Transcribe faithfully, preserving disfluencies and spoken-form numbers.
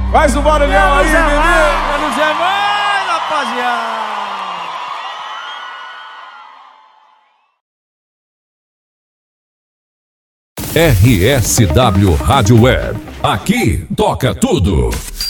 Faz um barulhão aí, bebê. Menos é mais, rapaziada. R S W Rádio Web. Aqui toca tudo.